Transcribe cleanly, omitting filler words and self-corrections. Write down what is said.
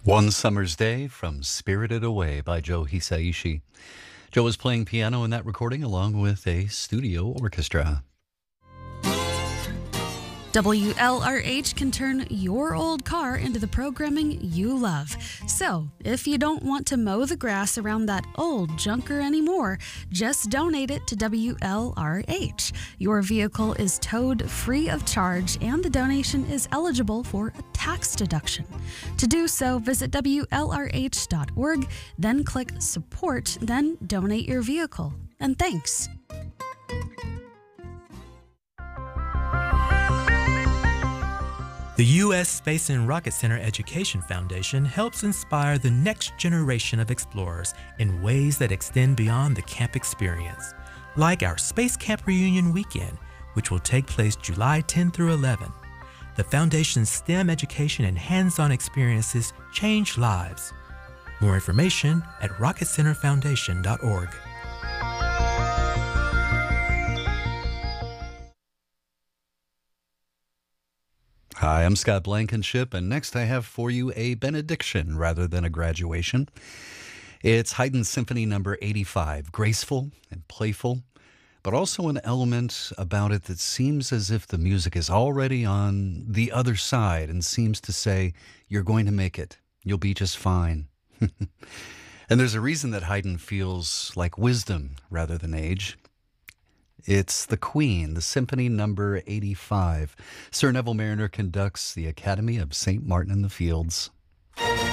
One Summer's Day from Spirited Away by Joe Hisaishi. Joe was playing piano in that recording along with a studio orchestra. WLRH can turn your old car into the programming you love. So, if you don't want to mow the grass around that old junker anymore, just donate it to WLRH. Your vehicle is towed free of charge, and the donation is eligible for a tax deduction. To do so, visit WLRH.org, then click Support, then donate your vehicle. And thanks. The U.S. Space and Rocket Center Education Foundation helps inspire the next generation of explorers in ways that extend beyond the camp experience, like our Space Camp Reunion Weekend, which will take place July 10 through 11. The Foundation's STEM education and hands-on experiences change lives. More information at rocketcenterfoundation.org. Hi, I'm Scott Blankenship, and next I have for you a benediction rather than a graduation. It's Haydn's Symphony No. 85, graceful and playful, but also an element about it that seems as if the music is already on the other side and seems to say, you're going to make it. You'll be just fine. And there's a reason that Haydn feels like wisdom rather than age. It's the Queen, the Symphony No. 85. Sir Neville Marriner conducts the Academy of St. Martin in the Fields.